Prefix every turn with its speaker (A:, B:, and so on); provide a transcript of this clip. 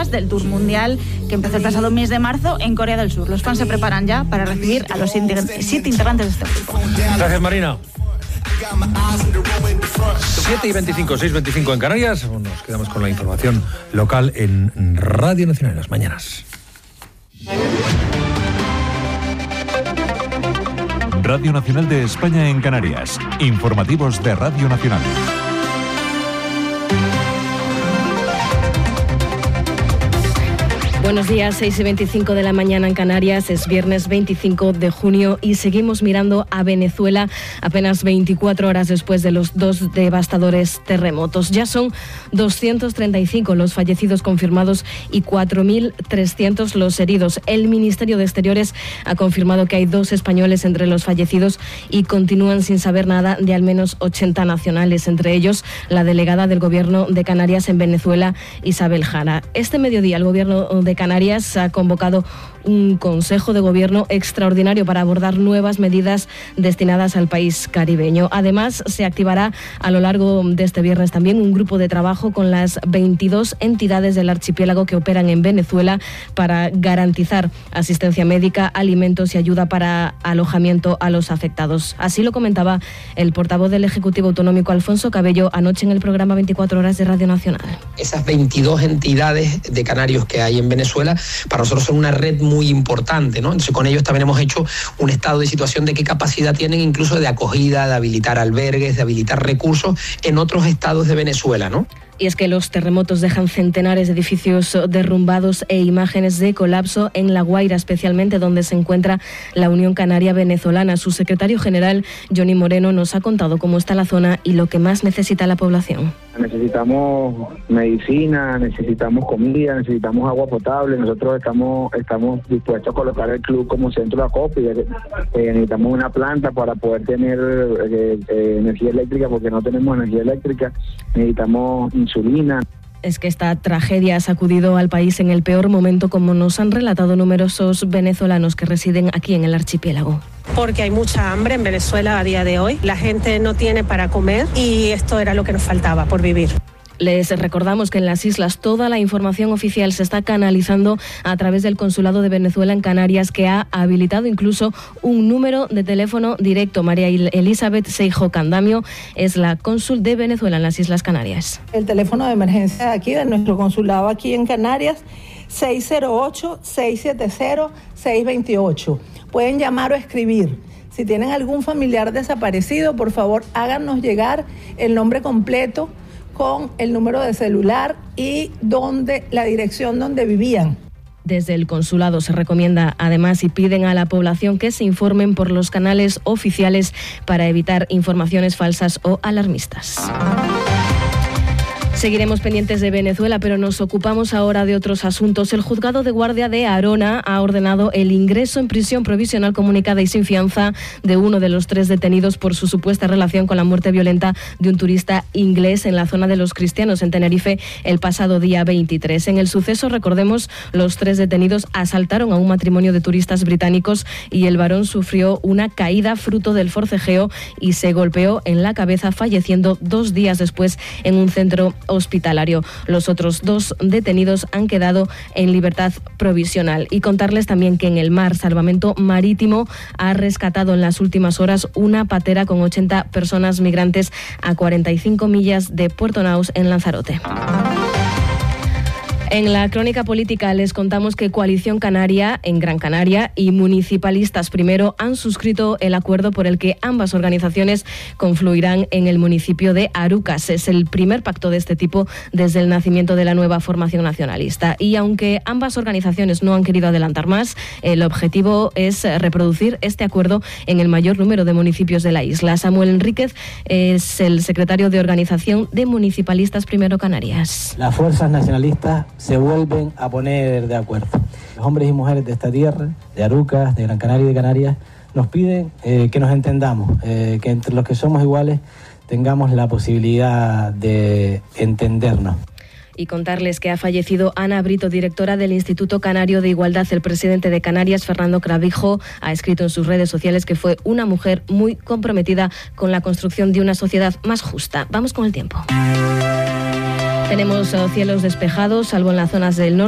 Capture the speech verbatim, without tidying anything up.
A: después del Tour Mundial que empezó el pasado mes de marzo en Corea del Sur. Los fans se preparan ya para recibir a los siete integrantes de este grupo.
B: Gracias, Marina. siete y veinticinco, seis y veinticinco en Canarias. Nos quedamos con la información local en Radio Nacional en las mañanas.
C: Radio Nacional de España en Canarias. Informativos de Radio Nacional.
D: Buenos días, seis y veinticinco de la mañana en Canarias, es viernes veinticinco de junio y seguimos mirando a Venezuela apenas veinticuatro horas después de los dos devastadores terremotos. Ya son doscientos treinta y cinco los fallecidos confirmados y cuatro mil trescientos los heridos. El Ministerio de Exteriores ha confirmado que hay dos españoles entre los fallecidos y continúan sin saber nada de al menos ochenta nacionales, entre ellos la delegada del Gobierno de Canarias en Venezuela, Isabel Jara. Este mediodía el Gobierno de Canarias ha convocado un Consejo de Gobierno extraordinario para abordar nuevas medidas destinadas al país caribeño. Además, se activará a lo largo de este viernes también un grupo de trabajo con las veintidós entidades del archipiélago que operan en Venezuela para garantizar asistencia médica, alimentos y ayuda para alojamiento a los afectados. Así lo comentaba el portavoz del Ejecutivo Autonómico, Alfonso Cabello, anoche en el programa veinticuatro horas de Radio Nacional.
E: Esas veintidós entidades de canarios que hay en Venezuela, para nosotros son una red muy importante, ¿no? Entonces, con ellos también hemos hecho un estado de situación de qué capacidad tienen incluso de acogida, de habilitar albergues, de habilitar recursos en otros estados de Venezuela, ¿no?
D: Y es que los terremotos dejan centenares de edificios derrumbados e imágenes de colapso en La Guaira, especialmente donde se encuentra la Unión Canaria Venezolana. Su secretario general, Johnny Moreno, nos ha contado cómo está la zona y lo que más necesita la población.
F: Necesitamos medicina, necesitamos comida, necesitamos agua potable. Nosotros estamos estamos dispuestos a colocar el club como centro de acopio. Eh, necesitamos una planta para poder tener eh, eh, energía eléctrica, porque no tenemos energía eléctrica. Necesitamos insulina.
D: Es que esta tragedia ha sacudido al país en el peor momento, como nos han relatado numerosos venezolanos que residen aquí en el archipiélago.
G: Porque hay mucha hambre en Venezuela a día de hoy. La gente no tiene para comer y esto era lo que nos faltaba por vivir.
D: Les recordamos que en las islas toda la información oficial se está canalizando a través del Consulado de Venezuela en Canarias, que ha habilitado incluso un número de teléfono directo. María Elizabeth Seijo Candamio es la cónsul de Venezuela en las Islas Canarias.
H: El teléfono de emergencia de aquí, de nuestro consulado aquí en Canarias, seis cero ocho, seis siete cero, seis dos ocho. Pueden llamar o escribir. Si tienen algún familiar desaparecido, por favor háganos llegar el nombre completo con el número de celular y donde, la dirección donde vivían.
D: Desde el consulado se recomienda además y piden a la población que se informen por los canales oficiales para evitar informaciones falsas o alarmistas. Seguiremos pendientes de Venezuela, pero nos ocupamos ahora de otros asuntos. El juzgado de guardia de Arona ha ordenado el ingreso en prisión provisional comunicada y sin fianza de uno de los tres detenidos por su supuesta relación con la muerte violenta de un turista inglés en la zona de Los Cristianos, en Tenerife, el pasado día veintitrés. En el suceso, recordemos, los tres detenidos asaltaron a un matrimonio de turistas británicos y el varón sufrió una caída fruto del forcejeo y se golpeó en la cabeza, falleciendo dos días después en un centro hospitalario. Los otros dos detenidos han quedado en libertad provisional. Y contarles también que en el mar, Salvamento Marítimo ha rescatado en las últimas horas una patera con ochenta personas migrantes a cuarenta y cinco millas de Puerto Naus, en Lanzarote. En la crónica política les contamos que Coalición Canaria en Gran Canaria y Municipalistas Primero han suscrito el acuerdo por el que ambas organizaciones confluirán en el municipio de Arucas. Es el primer pacto de este tipo desde el nacimiento de la nueva formación nacionalista. Y aunque ambas organizaciones no han querido adelantar más, el objetivo es reproducir este acuerdo en el mayor número de municipios de la isla. Samuel Enríquez es el secretario de Organización de Municipalistas Primero Canarias.
I: Las fuerzas nacionalistas se vuelven a poner de acuerdo. Los hombres y mujeres de esta tierra, de Arucas, de Gran Canaria y de Canarias, nos piden eh, que nos entendamos, eh, que entre los que somos iguales tengamos la posibilidad de entendernos.
D: Y contarles que ha fallecido Ana Brito, directora del Instituto Canario de Igualdad. El presidente de Canarias, Fernando Clavijo, ha escrito en sus redes sociales que fue una mujer muy comprometida con la construcción de una sociedad más justa. Vamos con el tiempo. Tenemos cielos despejados, salvo en las zonas del norte.